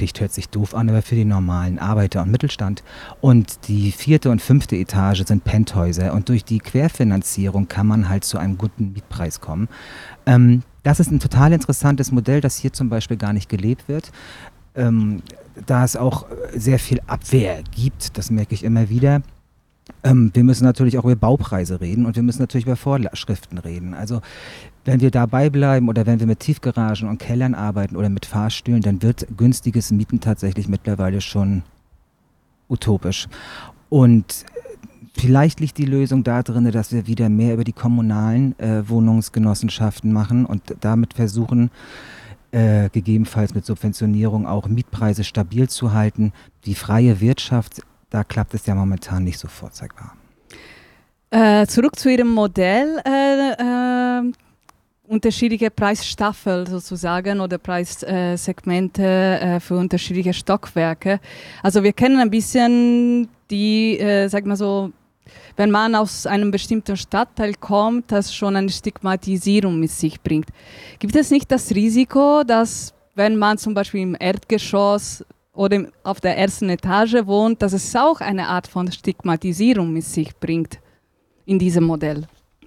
dicht hört sich doof an, aber für den normalen Arbeiter- und Mittelstand. Und die 4. und 5. Etage sind Penthäuser und durch die Querfinanzierung kann man halt zu einem guten Mietpreis kommen. Das ist ein total interessantes Modell, das hier zum Beispiel gar nicht gelebt wird. Da es auch sehr viel Abwehr gibt, das merke ich immer wieder. Wir müssen natürlich auch über Baupreise reden und wir müssen natürlich über Vorschriften reden. Also wenn wir dabei bleiben oder wenn wir mit Tiefgaragen und Kellern arbeiten oder mit Fahrstühlen, dann wird günstiges Mieten tatsächlich mittlerweile schon utopisch. Und vielleicht liegt die Lösung da drin, dass wir wieder mehr über die kommunalen Wohnungsgenossenschaften machen und damit versuchen, gegebenenfalls mit Subventionierung auch Mietpreise stabil zu halten. Die freie Wirtschaft, da klappt es ja momentan nicht so vorzeigbar. Zurück zu Ihrem Modell. Unterschiedliche Preisstaffel sozusagen oder Preissegmente für unterschiedliche Stockwerke. Also wir kennen ein bisschen die, sag mal so, wenn man aus einem bestimmten Stadtteil kommt, das schon eine Stigmatisierung mit sich bringt. Gibt es nicht das Risiko, dass wenn man zum Beispiel im Erdgeschoss oder auf der ersten Etage wohnt, dass es auch eine Art von Stigmatisierung mit sich bringt in diesem Modell?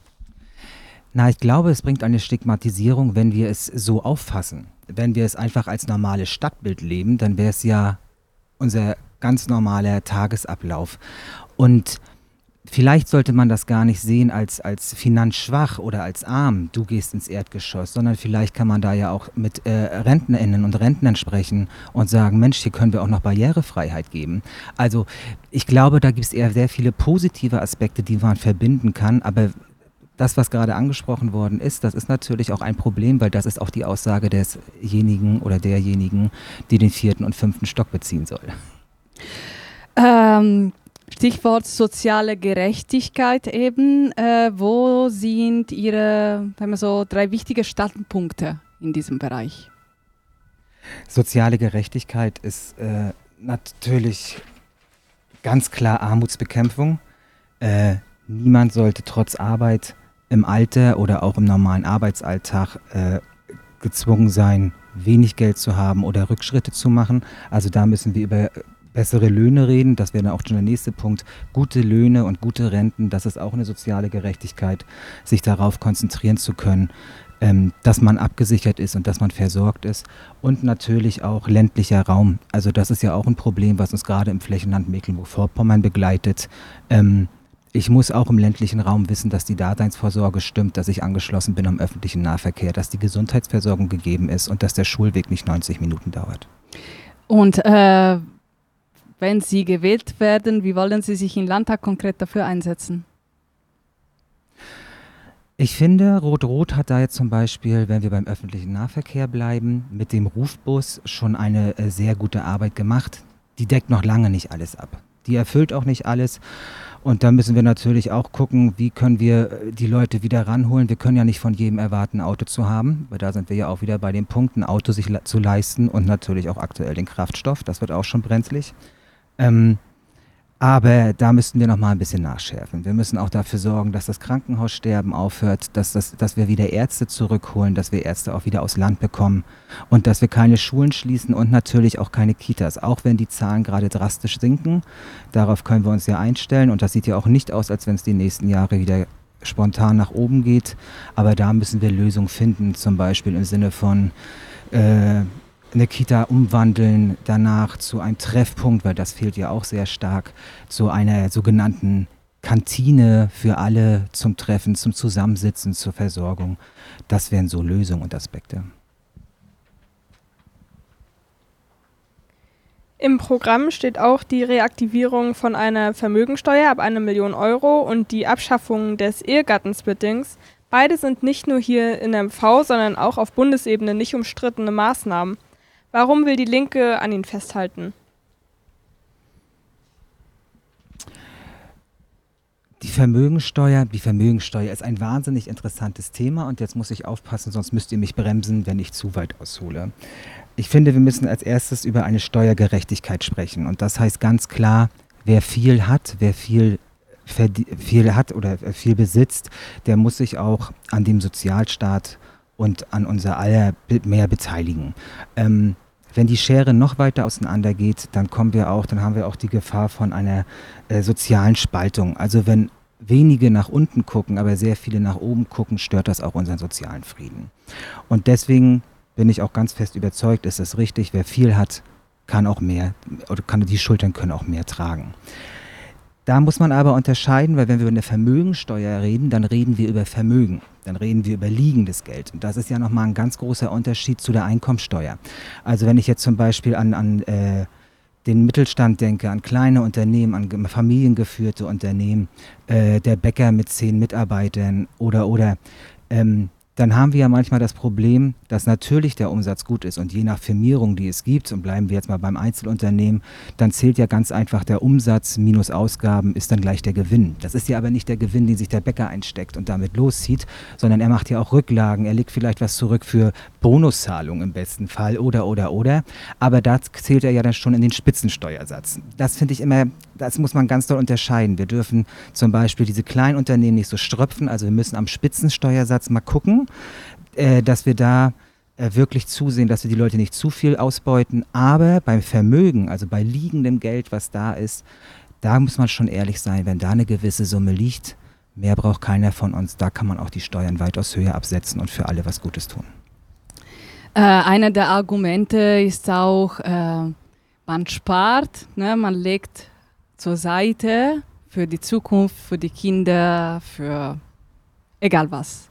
Na, ich glaube, es bringt eine Stigmatisierung, wenn wir es so auffassen. Wenn wir es einfach als normales Stadtbild leben, dann wäre es ja unser ganz normaler Tagesablauf. Und vielleicht sollte man das gar nicht sehen als finanzschwach oder als arm, du gehst ins Erdgeschoss, sondern vielleicht kann man da ja auch mit RentnerInnen und Rentnern sprechen und sagen, Mensch, hier können wir auch noch Barrierefreiheit geben. Also ich glaube, da gibt es eher sehr viele positive Aspekte, die man verbinden kann, aber das, was gerade angesprochen worden ist, das ist natürlich auch ein Problem, weil das ist auch die Aussage desjenigen oder derjenigen, die den 4. und 5. Stock beziehen soll. Stichwort soziale Gerechtigkeit eben. Wo sind Ihre, sagen wir so, 3 wichtige Standpunkte in diesem Bereich? Soziale Gerechtigkeit ist natürlich ganz klar Armutsbekämpfung. Niemand sollte trotz Arbeit im Alter oder auch im normalen Arbeitsalltag gezwungen sein, wenig Geld zu haben oder Rückschritte zu machen. Also da müssen wir über bessere Löhne reden. Das wäre dann auch schon der nächste Punkt. Gute Löhne und gute Renten, das ist auch eine soziale Gerechtigkeit, sich darauf konzentrieren zu können, dass man abgesichert ist und dass man versorgt ist. Und natürlich auch ländlicher Raum. Also das ist ja auch ein Problem, was uns gerade im Flächenland Mecklenburg-Vorpommern begleitet. Ich muss auch im ländlichen Raum wissen, dass die Daseinsvorsorge stimmt, dass ich angeschlossen bin am öffentlichen Nahverkehr, dass die Gesundheitsversorgung gegeben ist und dass der Schulweg nicht 90 Minuten dauert. Und wenn Sie gewählt werden, wie wollen Sie sich im Landtag konkret dafür einsetzen? Ich finde, Rot-Rot hat da jetzt zum Beispiel, wenn wir beim öffentlichen Nahverkehr bleiben, mit dem Rufbus schon eine sehr gute Arbeit gemacht. Die deckt noch lange nicht alles ab. Die erfüllt auch nicht alles. Und da müssen wir natürlich auch gucken, wie können wir die Leute wieder ranholen. Wir können ja nicht von jedem erwarten, ein Auto zu haben, weil da sind wir ja auch wieder bei dem Punkt, ein Auto sich zu leisten und natürlich auch aktuell den Kraftstoff. Das wird auch schon brenzlig. Aber da müssten wir noch mal ein bisschen nachschärfen. Wir müssen auch dafür sorgen, dass das Krankenhaussterben aufhört, dass wir wieder Ärzte zurückholen, dass wir Ärzte auch wieder aus Land bekommen und dass wir keine Schulen schließen und natürlich auch keine Kitas, auch wenn die Zahlen gerade drastisch sinken. Darauf können wir uns ja einstellen und das sieht ja auch nicht aus, als wenn es die nächsten Jahre wieder spontan nach oben geht. Aber da müssen wir Lösungen finden, zum Beispiel im Sinne von eine Kita umwandeln, danach zu einem Treffpunkt, weil das fehlt ja auch sehr stark, zu einer sogenannten Kantine für alle zum Treffen, zum Zusammensitzen, zur Versorgung. Das wären so Lösungen und Aspekte. Im Programm steht auch die Reaktivierung von einer Vermögensteuer ab 1 Million Euro und die Abschaffung des Ehegattensplittings. Beide sind nicht nur hier in MV, sondern auch auf Bundesebene nicht umstrittene Maßnahmen. Warum will die Linke an ihnen festhalten? Die Vermögensteuer ist ein wahnsinnig interessantes Thema und jetzt muss ich aufpassen, sonst müsst ihr mich bremsen, wenn ich zu weit aushole. Ich finde, wir müssen als erstes über eine Steuergerechtigkeit sprechen und das heißt ganz klar, wer viel hat, wer viel hat oder viel besitzt, der muss sich auch an dem Sozialstaat und an unser aller mehr beteiligen. Wenn die Schere noch weiter auseinander geht, dann haben wir auch die Gefahr von einer sozialen Spaltung. Also wenn wenige nach unten gucken, aber sehr viele nach oben gucken, stört das auch unseren sozialen Frieden. Und deswegen bin ich auch ganz fest überzeugt, ist es richtig, wer viel hat, kann auch mehr, oder die Schultern können auch mehr tragen. Da muss man aber unterscheiden, weil wenn wir über eine Vermögensteuer reden, dann reden wir über Vermögen, dann reden wir über liegendes Geld. Und das ist ja nochmal ein ganz großer Unterschied zu der Einkommensteuer. Also wenn ich jetzt zum Beispiel an den Mittelstand denke, an kleine Unternehmen, an familiengeführte Unternehmen, der Bäcker mit 10 Mitarbeitern oder dann haben wir ja manchmal das Problem, dass natürlich der Umsatz gut ist und je nach Firmierung, die es gibt, und bleiben wir jetzt mal beim Einzelunternehmen, dann zählt ja ganz einfach der Umsatz minus Ausgaben ist dann gleich der Gewinn. Das ist ja aber nicht der Gewinn, den sich der Bäcker einsteckt und damit loszieht, sondern er macht ja auch Rücklagen, er legt vielleicht was zurück für Bonuszahlungen im besten Fall oder. Aber da zählt er ja dann schon in den Spitzensteuersatz. Das finde ich immer, das muss man ganz doll unterscheiden. Wir dürfen zum Beispiel diese kleinen Unternehmen nicht so ströpfen, also wir müssen am Spitzensteuersatz mal gucken, dass wir da wirklich zusehen, dass wir die Leute nicht zu viel ausbeuten. Aber beim Vermögen, also bei liegendem Geld, was da ist, da muss man schon ehrlich sein, wenn da eine gewisse Summe liegt, mehr braucht keiner von uns, da kann man auch die Steuern weitaus höher absetzen und für alle was Gutes tun. Einer der Argumente ist auch, man spart, ne, man legt zur Seite für die Zukunft, für die Kinder, für egal was.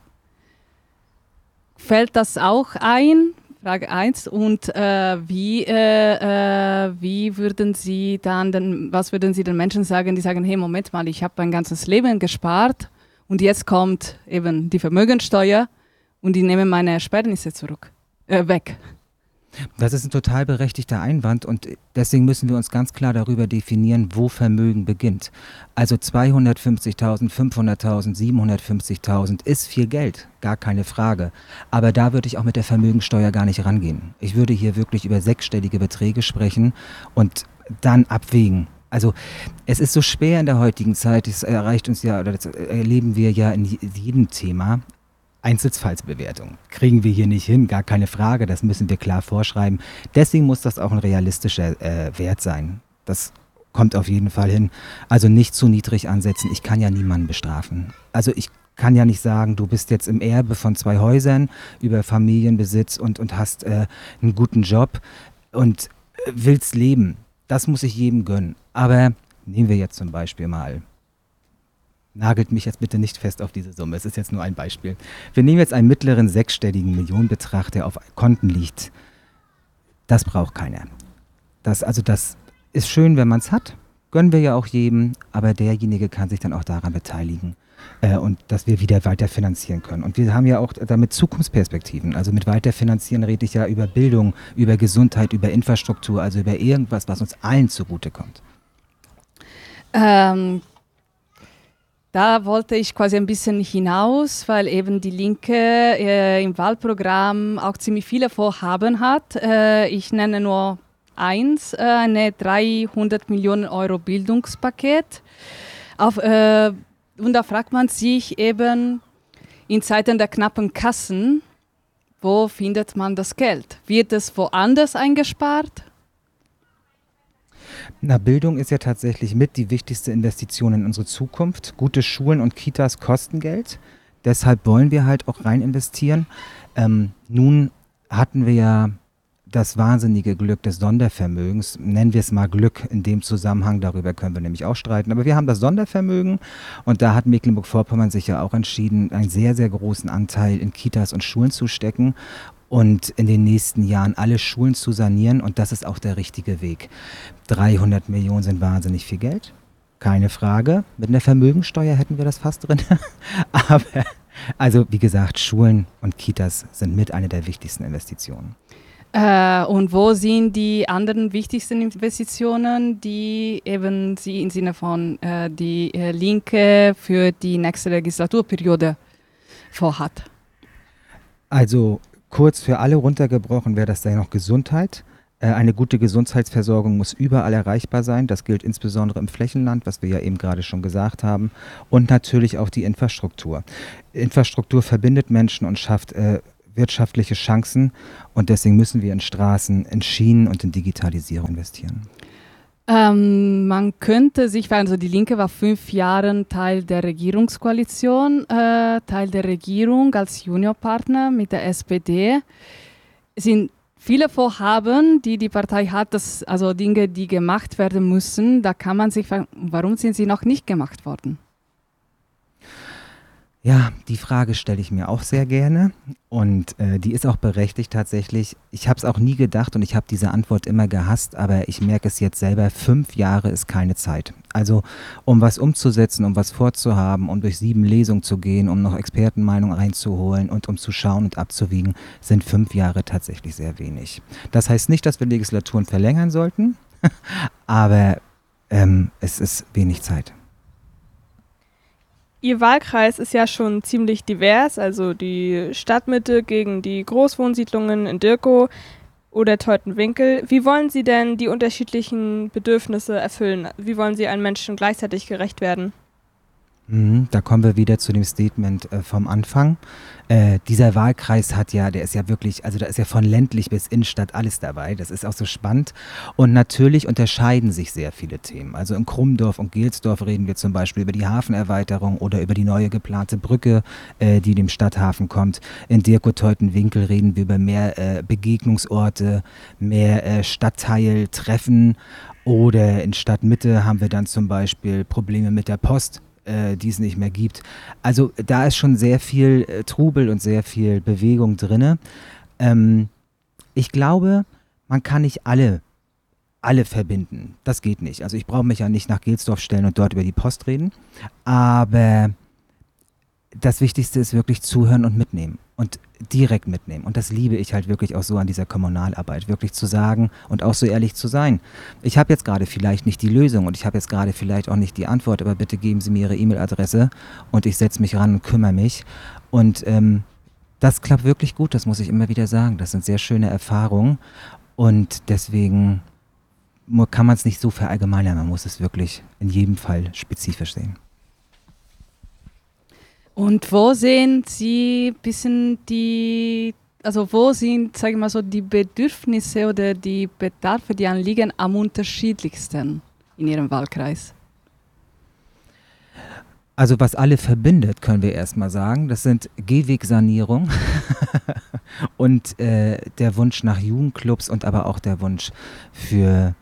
Fällt das auch ein? Frage 1. Und wie würden Sie was würden Sie den Menschen sagen, die sagen, hey, Moment mal, ich habe mein ganzes Leben gespart und jetzt kommt eben die Vermögensteuer und die nehmen meine Ersparnisse weg. Das ist ein total berechtigter Einwand und deswegen müssen wir uns ganz klar darüber definieren, wo Vermögen beginnt. Also 250.000, 500.000, 750.000 ist viel Geld, gar keine Frage. Aber da würde ich auch mit der Vermögensteuer gar nicht rangehen. Ich würde hier wirklich über sechsstellige Beträge sprechen und dann abwägen. Also es ist so schwer in der heutigen Zeit, das erreicht uns ja, oder das erleben wir ja in jedem Thema. Einzelfallsbewertung kriegen wir hier nicht hin, gar keine Frage, das müssen wir klar vorschreiben. Deswegen muss das auch ein realistischer Wert sein. Das kommt auf jeden Fall hin. Also nicht zu niedrig ansetzen, ich kann ja niemanden bestrafen. Also ich kann ja nicht sagen, du bist jetzt im Erbe von 2 Häusern über Familienbesitz und hast einen guten Job und willst leben. Das muss ich jedem gönnen. Aber nehmen wir jetzt zum Beispiel mal, nagelt mich jetzt bitte nicht fest auf diese Summe, es ist jetzt nur ein Beispiel. Wir nehmen jetzt einen mittleren sechsstelligen Millionenbetrag, der auf Konten liegt. Das braucht keiner. Das ist schön, wenn man es hat, gönnen wir ja auch jedem, aber derjenige kann sich dann auch daran beteiligen und dass wir wieder weiter finanzieren können. Und wir haben ja auch damit Zukunftsperspektiven. Also mit weiterfinanzieren rede ich ja über Bildung, über Gesundheit, über Infrastruktur, also über irgendwas, was uns allen zugutekommt. Da wollte ich quasi ein bisschen hinaus, weil eben die Linke im Wahlprogramm auch ziemlich viele Vorhaben hat. Ich nenne nur eins, eine 300 Millionen Euro Bildungspaket. Und da fragt man sich eben in Zeiten der knappen Kassen, wo findet man das Geld? Wird es woanders eingespart? Na, Bildung ist ja tatsächlich mit die wichtigste Investition in unsere Zukunft. Gute Schulen und Kitas kosten Geld. Deshalb wollen wir halt auch rein investieren. Nun hatten wir ja das wahnsinnige Glück des Sondervermögens. Nennen wir es mal Glück in dem Zusammenhang. Darüber können wir nämlich auch streiten. Aber wir haben das Sondervermögen und da hat Mecklenburg-Vorpommern sich ja auch entschieden, einen sehr, sehr großen Anteil in Kitas und Schulen zu stecken und in den nächsten Jahren alle Schulen zu sanieren und das ist auch der richtige Weg. 300 Millionen sind wahnsinnig viel Geld, keine Frage. Mit einer Vermögensteuer hätten wir das fast drin. Aber, also wie gesagt, Schulen und Kitas sind mit einer der wichtigsten Investitionen. Und wo sind die anderen wichtigsten Investitionen, die eben Sie im Sinne von die Linke für die nächste Legislaturperiode vorhat? Also kurz für alle runtergebrochen wäre das dann noch Gesundheit. Eine gute Gesundheitsversorgung muss überall erreichbar sein. Das gilt insbesondere im Flächenland, was wir ja eben gerade schon gesagt haben. Und natürlich auch die Infrastruktur. Infrastruktur verbindet Menschen und schafft wirtschaftliche Chancen und deswegen müssen wir in Straßen, in Schienen und in Digitalisierung investieren. Man könnte sich, also die Linke war 5 Jahre Teil der Regierungskoalition, Teil der Regierung als Juniorpartner mit der SPD. Es sind viele Vorhaben, die die Partei hat, also Dinge, die gemacht werden müssen. Da kann man sich fragen, warum sind sie noch nicht gemacht worden? Ja, die Frage stelle ich mir auch sehr gerne und die ist auch berechtigt tatsächlich. Ich habe es auch nie gedacht und ich habe diese Antwort immer gehasst, aber ich merke es jetzt selber, 5 Jahre ist keine Zeit. Also um was umzusetzen, um was vorzuhaben, um durch 7 Lesungen zu gehen, um noch Expertenmeinungen reinzuholen und um zu schauen und abzuwiegen, sind 5 Jahre tatsächlich sehr wenig. Das heißt nicht, dass wir Legislaturen verlängern sollten, aber es ist wenig Zeit. Ihr Wahlkreis ist ja schon ziemlich divers, also die Stadtmitte gegen die Großwohnsiedlungen in Dirkow oder Teutenwinkel. Wie wollen Sie denn die unterschiedlichen Bedürfnisse erfüllen? Wie wollen Sie allen Menschen gleichzeitig gerecht werden? Da kommen wir wieder zu dem Statement vom Anfang. Dieser Wahlkreis der ist ja wirklich, also da ist ja von ländlich bis Innenstadt alles dabei. Das ist auch so spannend. Und natürlich unterscheiden sich sehr viele Themen. Also in Krumdorf und Gelsdorf reden wir zum Beispiel über die Hafenerweiterung oder über die neue geplante Brücke, die dem Stadthafen kommt. In Dirkow-Teutenwinkel reden wir über mehr Begegnungsorte, mehr Stadtteiltreffen. Oder in Stadtmitte haben wir dann zum Beispiel Probleme mit der Post, die es nicht mehr gibt. Also da ist schon sehr viel Trubel und sehr viel Bewegung drin. Ich glaube, man kann nicht alle verbinden. Das geht nicht. Also ich brauche mich ja nicht nach Gelsdorf stellen und dort über die Post reden. Aber das Wichtigste ist wirklich zuhören und mitnehmen und direkt mitnehmen. Und das liebe ich halt wirklich auch so an dieser Kommunalarbeit, wirklich zu sagen und auch so ehrlich zu sein. Ich habe jetzt gerade vielleicht nicht die Lösung und ich habe jetzt gerade vielleicht auch nicht die Antwort, aber bitte geben Sie mir Ihre E-Mail-Adresse und ich setze mich ran und kümmere mich. Und das klappt wirklich gut, das muss ich immer wieder sagen. Das sind sehr schöne Erfahrungen und deswegen kann man es nicht so verallgemeinern, man muss es wirklich in jedem Fall spezifisch sehen. Und wo sehen Sie ein bisschen wo sind, sagen wir mal so, die Bedürfnisse oder die Bedarfe, die Anliegen am unterschiedlichsten in Ihrem Wahlkreis? Also was alle verbindet, können wir erstmal sagen, das sind Gehwegsanierung und der Wunsch nach Jugendclubs und aber auch der Wunsch für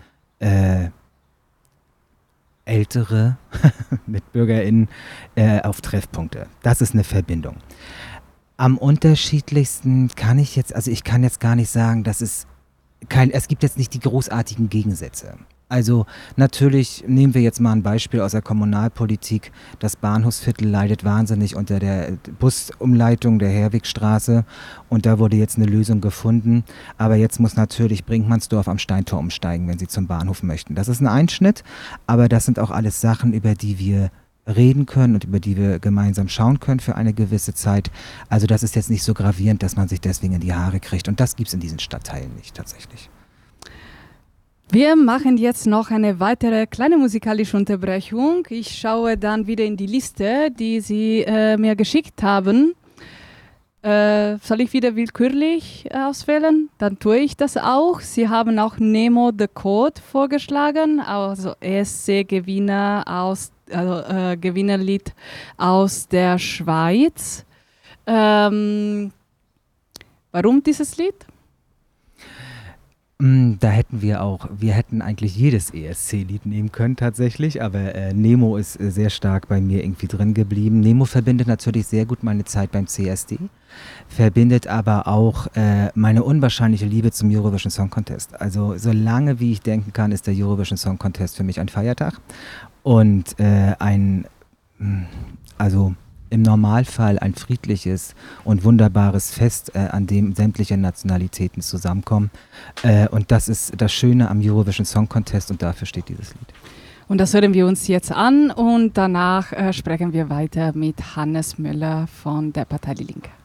ältere MitbürgerInnen auf Treffpunkte. Das ist eine Verbindung. Am unterschiedlichsten kann ich jetzt gar nicht sagen, es gibt jetzt nicht die großartigen Gegensätze. Also natürlich nehmen wir jetzt mal ein Beispiel aus der Kommunalpolitik. Das Bahnhofsviertel leidet wahnsinnig unter der Busumleitung der Herwigstraße und da wurde jetzt eine Lösung gefunden. Aber jetzt muss natürlich Brinkmannsdorf am Steintor umsteigen, wenn sie zum Bahnhof möchten. Das ist ein Einschnitt, aber das sind auch alles Sachen, über die wir reden können und über die wir gemeinsam schauen können für eine gewisse Zeit. Also das ist jetzt nicht so gravierend, dass man sich deswegen in die Haare kriegt und das gibt es in diesen Stadtteilen nicht tatsächlich. Wir machen jetzt noch eine weitere kleine musikalische Unterbrechung. Ich schaue dann wieder in die Liste, die Sie mir geschickt haben. Soll ich wieder willkürlich auswählen? Dann tue ich das auch. Sie haben auch Nemo the Code vorgeschlagen, also ESC-Gewinner Gewinnerlied aus der Schweiz. Warum dieses Lied? Da hätten wir hätten eigentlich jedes ESC-Lied nehmen können tatsächlich, aber Nemo ist sehr stark bei mir irgendwie drin geblieben. Nemo verbindet natürlich sehr gut meine Zeit beim CSD, verbindet aber auch meine unwahrscheinliche Liebe zum Eurovision Song Contest. Also so lange wie ich denken kann, ist der Eurovision Song Contest für mich ein Feiertag und im Normalfall ein friedliches und wunderbares Fest, an dem sämtliche Nationalitäten zusammenkommen. Und das ist das Schöne am Eurovision Song Contest und dafür steht dieses Lied. Und das hören wir uns jetzt an und danach sprechen wir weiter mit Hannes Müller von der Partei Die Linke.